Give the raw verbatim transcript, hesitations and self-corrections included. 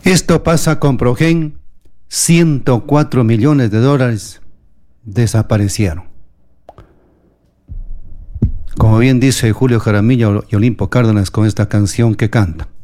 Esto pasa con Progen, ciento cuatro millones de dólares desaparecieron. Como bien dice Julio Jaramillo y Olimpo Cárdenas con esta canción que canta.